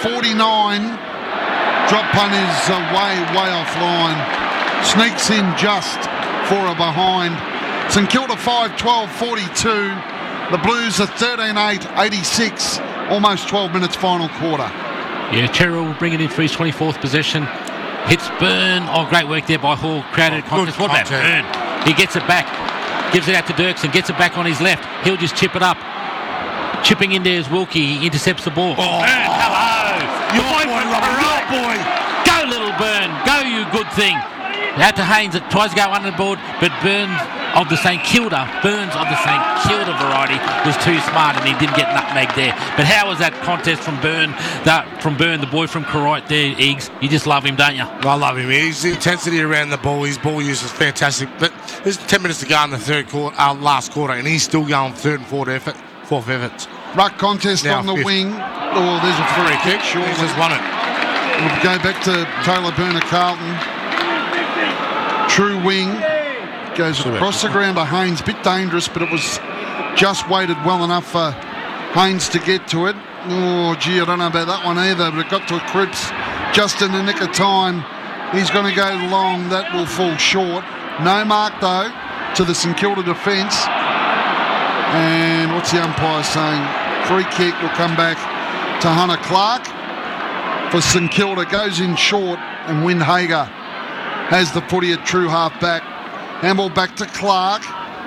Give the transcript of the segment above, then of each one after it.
49. Drop punt is way offline. Sneaks in just for a behind. St Kilda 5-12-42. The Blues are 13-8-86. Almost 12 minutes final quarter. Yeah, Cherrill will bring it in for his 24th possession. Hits Byrne. Oh, great work there by Hall. Crowded contest. What about Byrne? He gets it back. Gives it out to Dirksen. Gets it back on his left. He'll just chip it up. Chipping in there is Wilkie. He intercepts the ball. Oh, Byrne, hello. Your boy, Go, little Byrne. Go, you good thing. Out to Haynes. It tries to go under the board, but Burns of the St Kilda variety was too smart and he didn't get nutmegged there. But how was that contest from Byrne? The boy from Carright there, Eggs? You just love him, don't you? I love him. His intensity around the ball, his ball use is fantastic. But there's 10 minutes to go in the last quarter, and he's still going third and fourth efforts. Ruck contest now on the 50. wing. Oh, there's a free kick. Sure, He's just won it. We'll go back to Taylor Byrne of Carlton. True wing. Goes across the ground to Haynes. Bit dangerous, but it was just waited well enough for Haynes to get to it. Oh, gee, I don't know about that one either, but it got to Cripps just in the nick of time. He's going to go long. That will fall short. No mark, though, to the St Kilda defence. And what's the umpire saying? Free kick will come back to Hunter Clark for St Kilda. Goes in short, and Windhager has the footy at true half back. Handball back to Clark.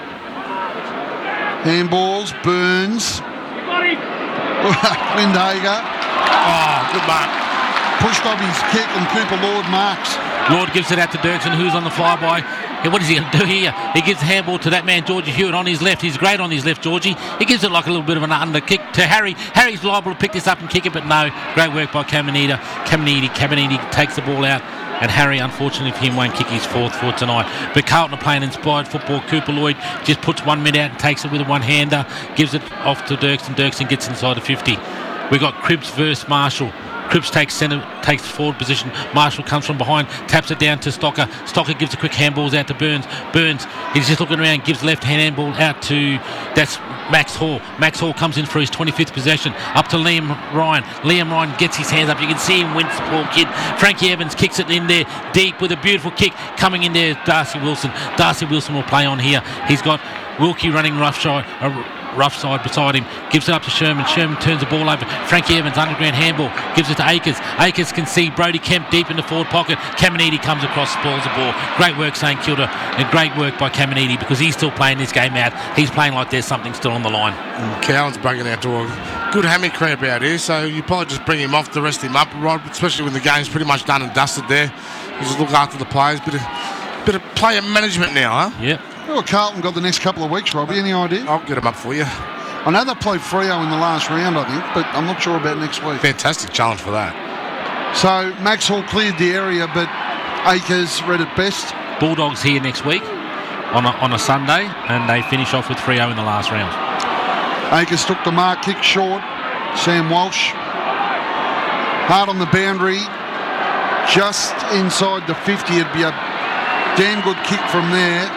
Handballs, Burns. Windhager. Oh, good mark. Pushed off his kick and Cooper Lord marks. Lord gives it out to Dirksen, who's on the flyby. Hey, what is he going to do here? He gives the handball to that man, Georgie Hewitt, on his left. He's great on his left, Georgie. He gives it like a little bit of an under kick to Harry. Harry's liable to pick this up and kick it, but no. Great work by Caminiti. Caminiti takes the ball out. And Harry, unfortunately for him, won't kick his fourth for tonight. But Carlton are playing inspired football. Cooper Lloyd just puts 1 minute out and takes it with a one-hander, gives it off to Dirksen. Dirksen gets inside the 50. We've got Cripps versus Marshall. Cripps takes forward position. Marshall comes from behind, taps it down to Stocker. Stocker gives a quick handballs out to Burns. Burns, he's just looking around, gives left hand handball out to, that's Max Hall. Max Hall comes in for his 25th possession. Up to Liam Ryan. Liam Ryan gets his hands up. You can see him wince, poor kid. Frankie Evans kicks it in there deep with a beautiful kick. Coming in there, Darcy Wilson. Darcy Wilson will play on here. He's got Wilkie running rough side beside him, gives it up to Sherman. Sherman turns the ball over. Frankie Evans, underground handball, gives it to Akers. Akers can see Brody Kemp deep in the forward pocket. Caminiti comes across, spoils the ball. Great work, St Kilda, and great work by Caminiti because he's still playing this game out. He's playing like there's something still on the line. Cowan's bugging out to a good hammy crab out here, so you probably just bring him off to rest him up, right? Especially when the game's pretty much done and dusted there. You just look after the players. Bit of player management now, huh? Yep. Well, Carlton got the next couple of weeks, Robbie. Any idea? I'll get him up for you. I know they played Freo in the last round, I think, but I'm not sure about next week. Fantastic challenge for that. So Max Hall cleared the area, but Akers read it best. Bulldogs here next week on a Sunday, and they finish off with Freo in the last round. Akers took the mark, kick short. Sam Walsh. Hard on the boundary. Just inside the 50. It'd be a damn good kick from there.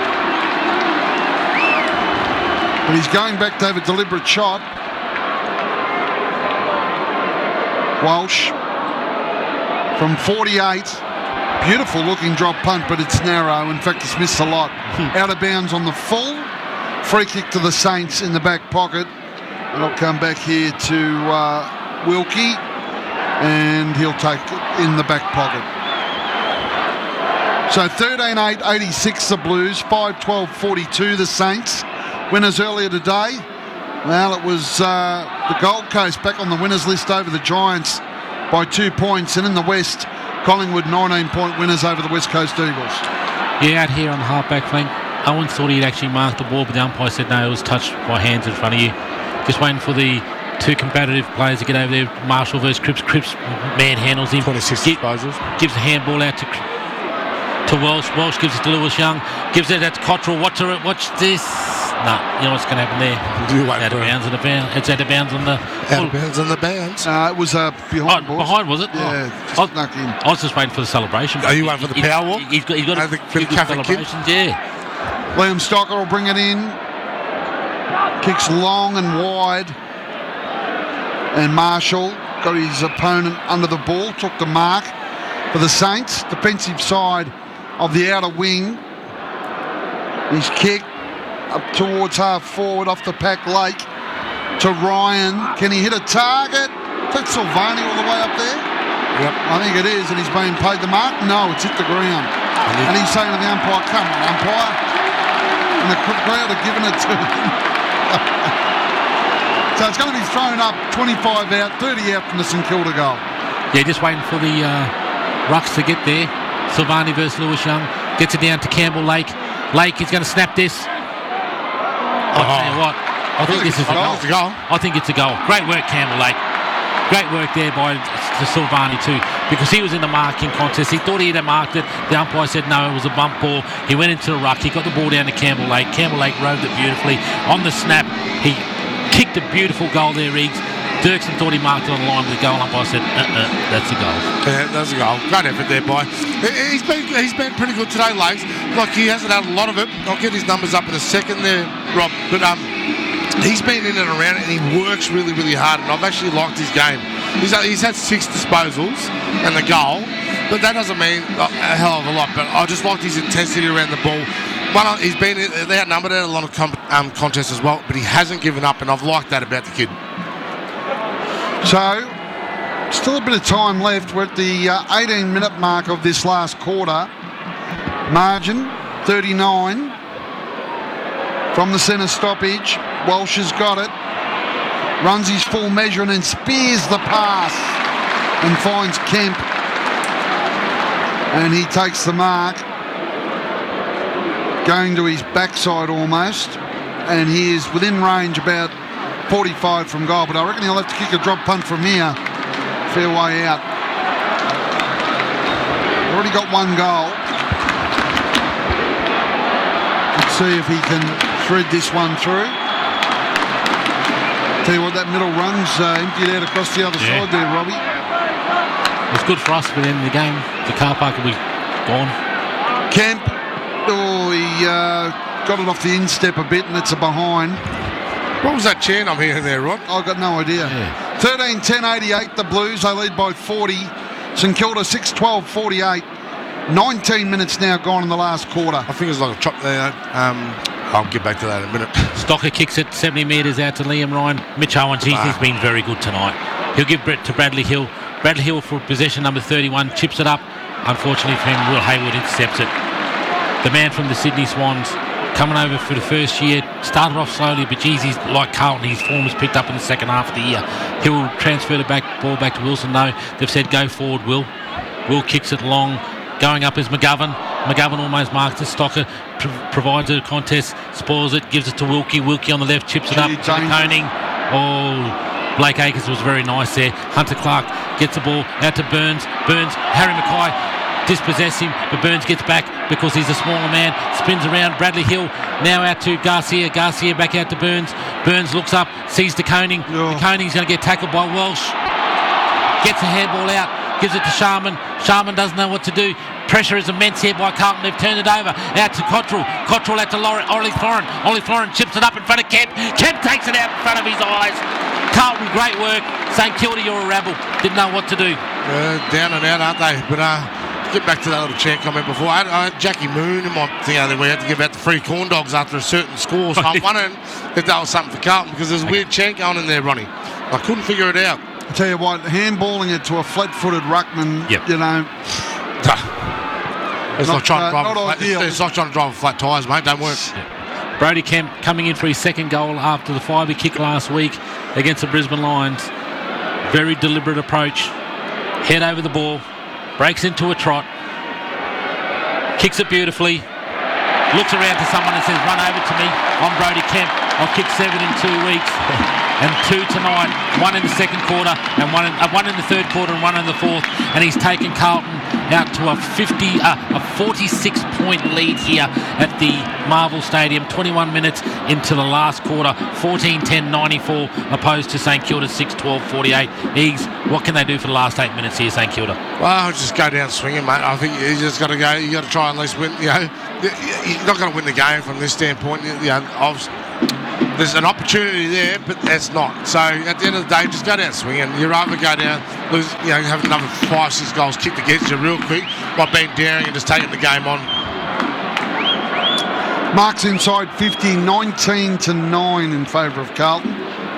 But he's going back to have a deliberate shot. Walsh from 48. Beautiful looking drop punt, but it's narrow. In fact, it's missed a lot. Out of bounds on the full. Free kick to the Saints in the back pocket. And it'll come back here to Wilkie. And he'll take it in the back pocket. So 13-8-86 the Blues. 5-12-42 the Saints. Winners earlier today. Well, it was the Gold Coast back on the winners list over the Giants by 2 points. And in the West, Collingwood 19-point winners over the West Coast Eagles. Yeah, out here on the half-back flank, Owen thought he'd actually marked the ball, but the umpire said no, it was touched by hands in front of you. Just waiting for the two competitive players to get over there. Marshall versus Cripps. Cripps manhandles him. 26 disposals. Gives a handball out to Walsh. Walsh gives it to Lewis Young. Gives it out to Cottrell. Watch this. No, you know what's going to happen there? Out of bounds on the bounds. It's out of bounds on the... Out of bounds on the bounds. It was behind. Behind, was it? Yeah, just snuck in. I was just waiting for the celebration. Are you waiting for the power walk? He's got a few good celebrations, yeah. Liam Stocker will bring it in. Kicks long and wide. And Marshall got his opponent under the ball, took the mark for the Saints. Defensive side of the outer wing. His kick up towards half forward off the pack Lake to Ryan. Can he hit a target? Is that Silvani all the way up there? Yep. I think it is, and he's been paid the mark. No, it's hit the ground. And he's saying to the umpire, come on, umpire. And the crowd are giving it to him. So it's going to be thrown up, 25 out, 30 out from the St Kilda goal. Yeah, just waiting for the rucks to get there. Silvani versus Lewis Young. Gets it down to Campbell Lake. Lake is going to snap this. I'll tell you what. I think this is a goal. I think it's a goal. Great work, Campbell Lake. Great work there by Silvani too, because he was in the marking contest. He thought he had marked it. The umpire said no, it was a bump ball. He went into the ruck. He got the ball down to Campbell Lake. Campbell Lake rode it beautifully. On the snap, he kicked a beautiful goal there, Riggs. Dirksen thought he marked it on the line with the goal. Umpire said, that's a goal. Yeah, that's a goal. Great effort there, boy. He's been pretty good today, Lakes. Like, he hasn't had a lot of it. I'll get his numbers up in a second there, Rob. But he's been in and around it, and he works really, really hard. And I've actually liked his game. He's had 6 disposals and the goal, but that doesn't mean a hell of a lot. But I just liked his intensity around the ball. He's been outnumbered at a lot of contests as well, but he hasn't given up, and I've liked that about the kid. So, still a bit of time left. We're at the 18-minute mark of this last quarter. Margin, 39. From the centre stoppage, Walsh has got it. Runs his full measure and then spears the pass and finds Kemp. And he takes the mark, going to his backside almost. And he is within range about 45 from goal, but I reckon he'll have to kick a drop punt from here. Fair way out. Already got 1 goal. Let's see if he can thread this one through. Tell you what, that middle run's emptied out across the other side there, Robbie. It's good for us within the game. The car park will be gone. Kemp, he got it off the instep a bit, and it's a behind. What was that chant I'm hearing there, Rod? I've got no idea. 13-10-88, the Blues. They lead by 40. St Kilda 6-12-48. 19 minutes now gone in the last quarter. I think it's like a chop there. I'll get back to that in a minute. Stocker kicks it 70 metres out to Liam Ryan. Mitch Owens, he's been very good tonight. He'll give Brett to Bradley Hill. Bradley Hill for possession number 31, chips it up. Unfortunately for him, Will Hayward intercepts it. The man from the Sydney Swans coming over for the first year, started off slowly, but geez, he's like Carlton, his form was picked up in the second half of the year. He'll transfer the ball back to Wilson. No, they've said go forward, Will. Will kicks it long. Going up is McGovern. McGovern almost marks it. Stocker provides a contest, spoils it, gives it to Wilkie. Wilkie on the left, chips it up to Koning. Oh, Blake Acres was very nice there. Hunter Clark gets the ball out to Burns. Harry Mackay dispossess him, but Burns gets back because he's a smaller man, spins around. Bradley Hill now out to Garcia back out to Burns. Burns looks up, sees De Koning. De Koning's going to get tackled by Walsh, gets a handball out, gives it to Sharman. Sharman doesn't know what to do. Pressure is immense here by Carlton. They've turned it over out to Cottrell out to Ollie Florin. Ollie Florin chips it up in front of Kemp. Kemp takes it out in front of his eyes. Carlton, great work. St Kilda, you're a rabble. Didn't know what to do. Down and out, aren't they? But get back to that little chant comment before. I had Jackie Moon in my thing that we had to give out the free corn dogs after a certain score. So I'm wondering if that was something for Carlton, because there's a weird chant going in there, Ronnie. I couldn't figure it out. I tell you what, handballing it to a flat-footed ruckman, you know. It's like trying to drive flat tyres, mate. Don't work. Yeah. Brody Kemp coming in for his second goal after the 5 he kicked last week against the Brisbane Lions. Very deliberate approach. Head over the ball. Breaks into a trot. Kicks it beautifully. Looks around to someone and says, run over to me. I'm Brody Kemp. I'll kick 7 in 2 weeks. And 2 tonight. 1 in the second quarter, and 1 in the third quarter, and 1 in the fourth. And he's taken Carlton out to a 46-point lead here at the Marvel Stadium. 21 minutes into the last quarter. 14-10-94 opposed to St Kilda 6-12-48. Eags, what can they do for the last 8 minutes here, St Kilda? Well, just go down swinging, mate. I think you just got to go. You got to try and at least win. You know, you're not going to win the game from this standpoint. You know, there's an opportunity there, but that's not. So at the end of the day, just go down swinging. You'd rather go down, lose, have another 5-6 goals kicked against you real quick by being daring and just taking the game on. Marks inside 50, 19-9 in favour of Carlton.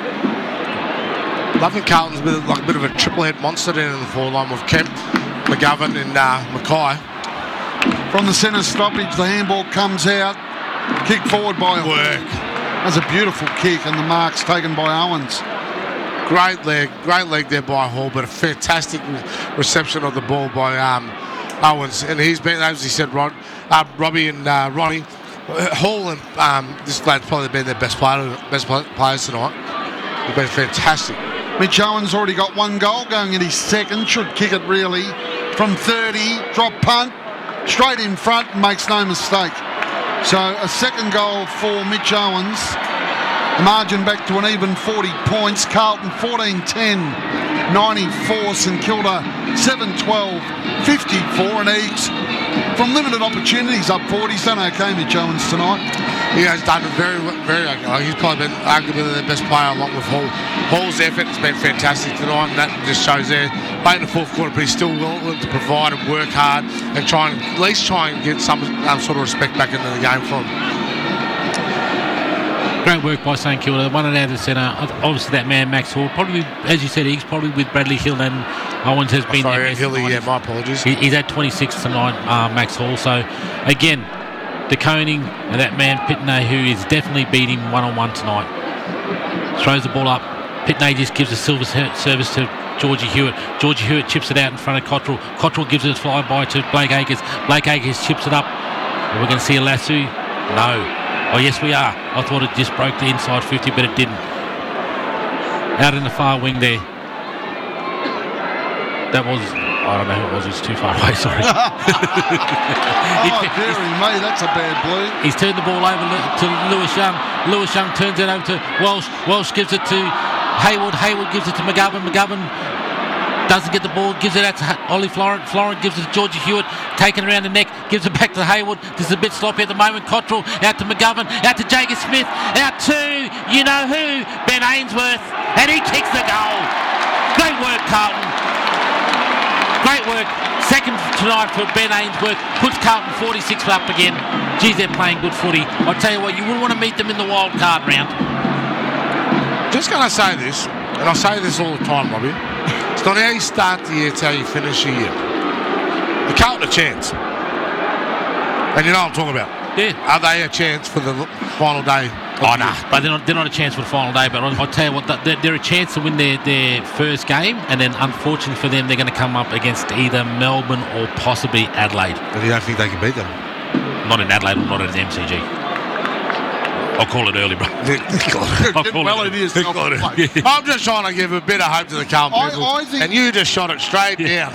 Loving Carlton's a bit of a triple-head monster down in the forward line with Kemp, McGovern and Mackay. From the centre stoppage, the handball comes out. Kick forward by Work. That's a beautiful kick, and the mark's taken by Owens. Great leg there by Hall, but a fantastic reception of the ball by Owens. And he's been, as he said, Robbie and Ronnie, Hall and this lad's probably been their best players tonight. They've been fantastic. Mitch Owens already got one goal, going in his second. Should kick it really from 30, drop punt, straight in front, makes no mistake. So a second goal for Mitch Owens. The margin back to an even 40 points. Carlton 14-10, 94. St Kilda 7-12, 54. And Eags from limited opportunities up 40. He's done okay, Mitch Owens, tonight. He has done very, very okay. He's probably been arguably their best player along with Hall. Hall's effort has been fantastic tonight, and that just shows there. Late in the fourth quarter, but he's still willing to provide and work hard and at least try and get some sort of respect back into the game for him. Great work by St Kilda. One and out of the centre. Obviously, that man Max Hall, probably, as you said, he's probably with Bradley Hill and Owens has been there. Hilly, yeah, my apologies. He's at 26 tonight, Max Hall. So again, De Koning and that man Pitney, who is definitely beating one-on-one tonight. Throws the ball up. Pitney just gives a silver service to Georgie Hewitt. Georgie Hewitt chips it out in front of Cottrell. Cottrell gives it a flyby to Blake Acres. Blake Acres chips it up. Are we going to see a lasso? No. Oh, yes, we are. I thought it just broke the inside 50, but it didn't. Out in the far wing there. That was... I don't know who it was. It's too far away, sorry. Dearie me, that's a bad blue. He's turned the ball over to Lewis Young. Lewis Young turns it over to Welsh. Welsh gives it to Hayward. Hayward gives it to McGovern. McGovern doesn't get the ball, gives it out to Ollie Florent. Florent gives it to Georgie Hewitt, taken around the neck, gives it back to Hayward. This is a bit sloppy at the moment. Cottrell out to McGovern, out to Jager Smith, out to you-know-who, Ben Ainsworth, and he kicks the goal. Great work, Carlton. Great work. Second tonight for Ben Ainsworth. Puts Carlton 46 up again. Geez, they're playing good footy. I'll tell you what, you wouldn't want to meet them in the wild card round. Just going to say this, and I say this all the time, Robbie. It's not how you start the year, it's how you finish the year. The Carlton a chance. And you know what I'm talking about. Yeah. Are they a chance for the final day? Oh, no. But they're not a chance for the final day. But I'll tell you what, they're a chance to win their first game. And then, unfortunately for them, they're going to come up against either Melbourne or possibly Adelaide. And you don't think they can beat them? Not in Adelaide or not at the MCG. I'll call it early, bro. It is. I'm just trying to give a bit of hope to the Carlton people. I think, and you just shot it straight down.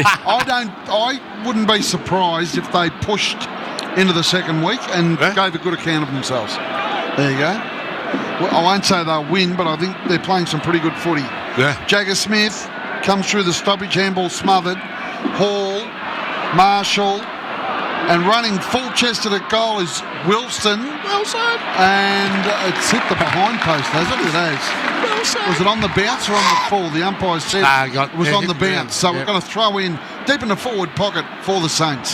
I wouldn't be surprised if they pushed into the second week and gave a good account of themselves. There you go. Well, I won't say they'll win, but I think they're playing some pretty good footy. Yeah. Jager Smith comes through the stoppage, handball smothered. Hall, Marshall, and running full-chested at goal is Wilson. And it's hit the behind post, has it? It has. Was it on the bounce or on the full? The umpire said it was on the bounce. So we're going to throw in deep in the forward pocket for the Saints.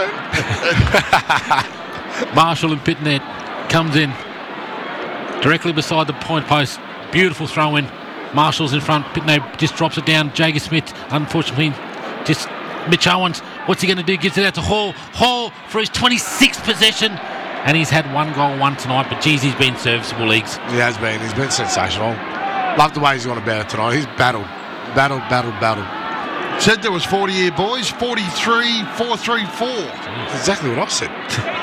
Marshall and Pitnet comes in directly beside the point post. Beautiful throw in. Marshall's in front. Pitnet just drops it down. Jager Smith, unfortunately, just Mitch Owens. What's he going to do? Gives it out to Hall. Hall for his 26th possession. And he's had one goal, one tonight. But, geez, he's been serviceable, Leagues. He has been. He's been sensational. Love the way he's gone about it tonight. He's battled. Said there was 40 here, boys. 43, 4-3-4. That's exactly what I said.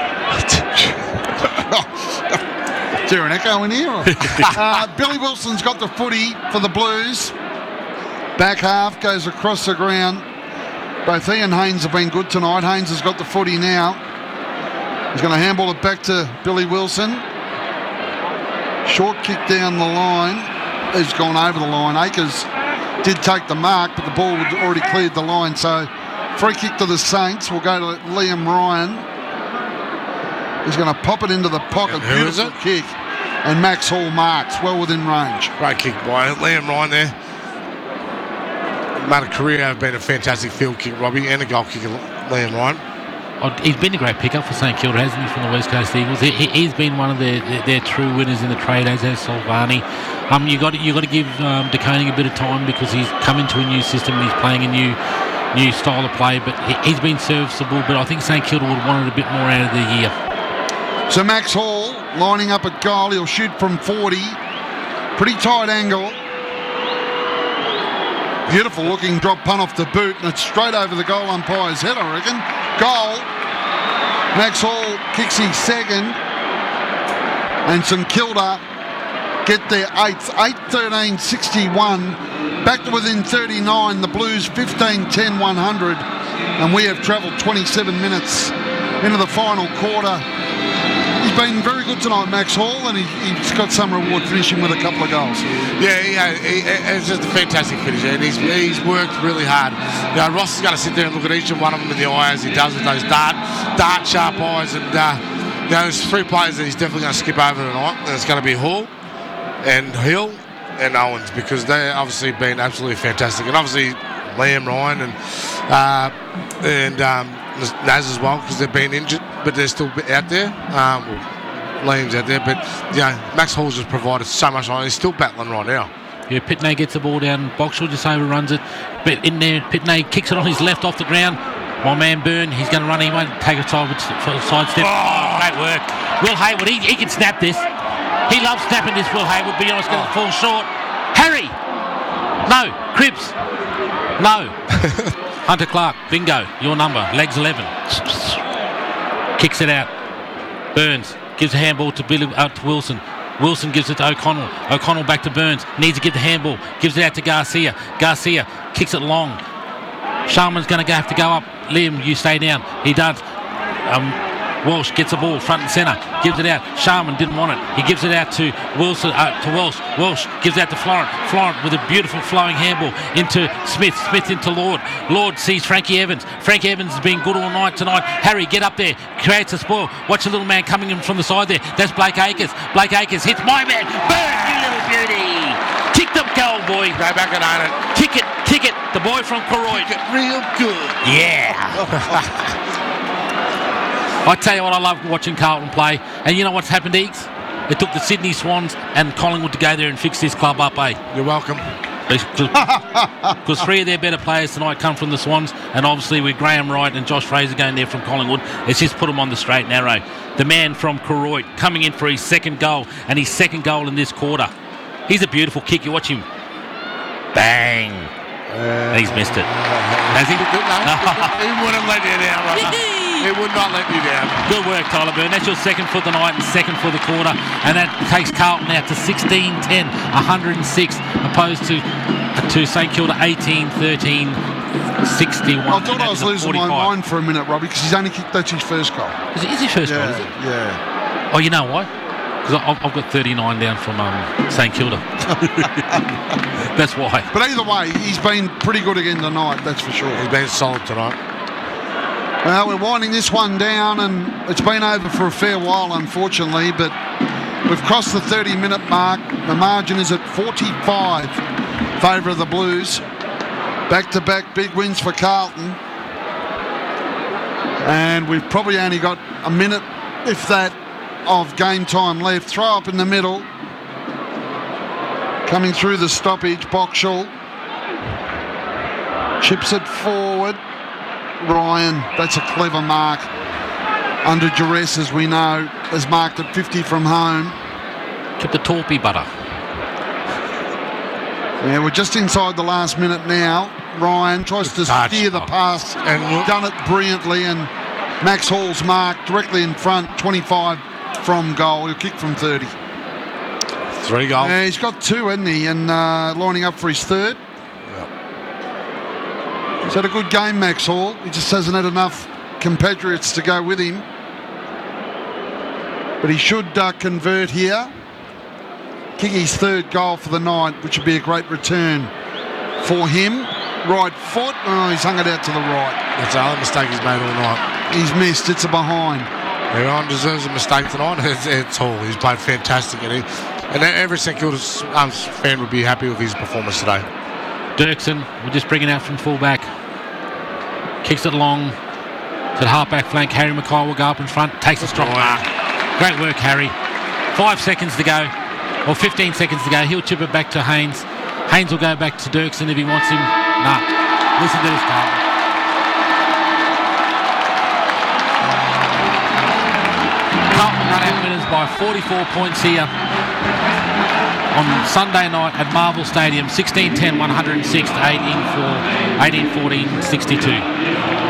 Is there an echo in here? Billy Wilson's got the footy for the Blues. Back half goes across the ground. Both he and Haynes have been good tonight. Haynes has got the footy now. He's going to handball it back to Billy Wilson. Short kick down the line. He's gone over the line. Akers did take the mark, but the ball had already cleared the line. So free kick to the Saints. We'll go to Liam Ryan. He's going to pop it into the pocket. Who is it? Kick. and Max Hall marks well within range. Great kick by Liam Ryan there. Made a career out of being a fantastic field kick, Robbie, and a goal kicker, Liam Ryan. Oh, he's been a great pickup for St Kilda, hasn't he, from the West Coast Eagles? He's been one of their true winners in the trade, as has Solvani. You got to give De Koning a bit of time because he's come into a new system and he's playing a new style of play. But he's been serviceable. But I think St Kilda would have wanted a bit more out of the year. So Max Hall lining up at goal. He'll shoot from 40. Pretty tight angle. Beautiful looking drop punt off the boot, and it's straight over the goal umpire's head, I reckon. Goal. Max Hall kicks his second, and St Kilda get their 8th. 8-13-61. Back to within 39. The Blues 15-10-100, and we have travelled 27 minutes into the final quarter. He's been very good tonight, Max Hall, and he's got some reward finishing with a couple of goals. Yeah, it's just a fantastic finish, and he's worked really hard. You know, Ross is going to sit there and look at each one of them in the eye as he does with those dart sharp eyes, and you know, there's 3 players that he's definitely going to skip over tonight, and it's going to be Hall and Hill and Owens, because they've obviously been absolutely fantastic, and obviously Liam Ryan and Naz as well, because they've been injured, but they're still out there. Liam's out there, but Max Hall's just provided so much on it. He's still battling right now. Yeah, Pitney gets the ball down. Boxall just overruns it. But in there, Pitney kicks it on his left off the ground. My man Byrne, he's going to run. He won't take a side step. Oh, great work. Will Hayward, he can snap this. He loves snapping this, Will Hayward. Be honest, going to fall short. Harry! No. Cripps! No. Hunter Clark, bingo, your number, legs 11. Kicks it out. Burns gives a handball to Wilson. Wilson gives it to O'Connell. O'Connell back to Burns. Needs to get the handball. Gives it out to Garcia. Garcia kicks it long. Sharman's going to have to go up. Liam, you stay down. He does. Walsh gets the ball front and centre. Gives it out. Sharman didn't want it. He gives it out to Wilson. To Walsh. Walsh gives it out to Florent. Florent with a beautiful flowing handball into Smith. Smith into Lord. Lord sees Frankie Evans. Frankie Evans has been good all night tonight. Harry, get up there. Creates a spoil. Watch the little man coming in from the side there. That's Blake Acres. Blake Acres hits my man. Burn, you little beauty. Kick them goal, boy. Go back and own it. Kick it. Kick it. The boy from Koroit. Kick it real good. Yeah. I tell you what, I love watching Carlton play. And you know what's happened, Eags? It took the Sydney Swans and Collingwood to go there and fix this club up, eh? You're welcome. Because 3 of their better players tonight come from the Swans, and obviously with Graham Wright and Josh Fraser going there from Collingwood, it's just put them on the straight and narrow. The man from Koroit coming in for his second goal, and his second goal in this quarter. He's a beautiful kick. You watch him. Bang. And he's missed it. Has he? No, he wouldn't let you down, brother. He would not let you down. Good work, Tyler Byrne. That's your second for the night and second for the quarter. And that takes Carlton out to 16-10, 106, opposed to St Kilda 18-13, 61. I thought I was losing my mind for a minute, Robbie, because that's his first goal. Is it his first goal, is it? Yeah. Oh, you know why? Because I've got 39 down from St Kilda. That's why. But either way, he's been pretty good again tonight, that's for sure. He's been solid tonight. Well, we're winding this one down, and it's been over for a fair while, unfortunately, but we've crossed the 30-minute mark. The margin is at 45, favour of the Blues. Back-to-back big wins for Carlton. And we've probably only got a minute, if that, of game time left. Throw up in the middle. Coming through the stoppage, Boxall. Chips it forward. Ryan, that's a clever mark. Under duress, as we know, has marked at 50 from home. Keep the torpy butter. Yeah, we're just inside the last minute now. Ryan tries to steer the pass and done it brilliantly, and Max Hall's mark directly in front, 25 from goal. He'll kick from 30. 3 goals. Yeah, he's got 2, hasn't he? And lining up for his third. He's had a good game, Max Hall. He just hasn't had enough compatriots to go with him. But he should convert here. Kick his third goal for the night, which would be a great return for him. Right foot. Oh, he's hung it out to the right. That's the only mistake he's made all night. He's missed. It's a behind. Aaron deserves a mistake tonight. It's all. He's played fantastic, and every St Kilda fan would be happy with his performance today. Dirksen will just bring it out from fullback. Kicks it long to the halfback flank. Harry Mackay will go up in front. Takes a strong mark. Great work, Harry. 5 seconds to go, or 15 seconds to go. He'll chip it back to Haynes. Haynes will go back to Dirksen if he wants him. Nah. Listen to this, Carlton. Carlton run out winners by 44 points here on Sunday night at Marvel Stadium. 16-10, 106 to 18-14, 62.